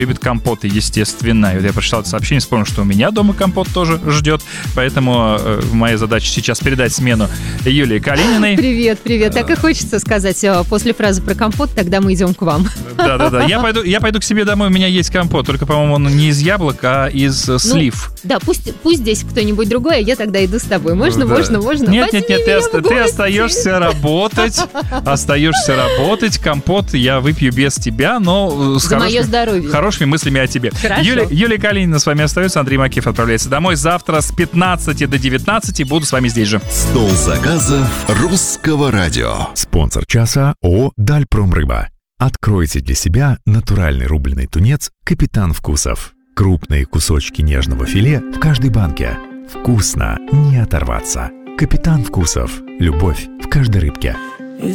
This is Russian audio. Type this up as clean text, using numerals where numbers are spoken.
любит компоты, естественно. И вот я прочитал это сообщение, вспомнил, что у меня дома компот тоже ждет. Поэтому моя задача сейчас передать смену Юлии Калининой. Привет. Так и хочется сказать после фразы про компот, тогда мы идем к вам. Да. Я пойду к себе домой, у меня есть компот. Только, по-моему, он не из яблок, а из слив. Да, пусть здесь кто-нибудь другой, а я тогда иду с тобой. Можно? Нет, ты остаешься работать. Компот я выпью без тебя, но с хорошими мыслями о тебе. Юлия Калинина с вами остается, Андрей Макеев отправляется домой. Завтра с 15 до 19 буду с вами здесь же. Стол заказов Русского радио. Спонсор часа ООО «Дальпромрыба». Откройте для себя натуральный рубленый тунец «Капитан Вкусов». Крупные кусочки нежного филе в каждой банке. Вкусно не оторваться. «Капитан Вкусов». Любовь в каждой рыбке.